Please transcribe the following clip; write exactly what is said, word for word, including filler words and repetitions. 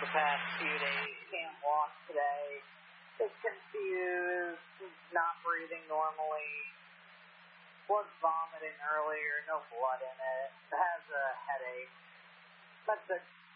past few days. Can't walk today. Is confused, not breathing normally. Was vomiting earlier, no blood in it. Has a headache. That's it.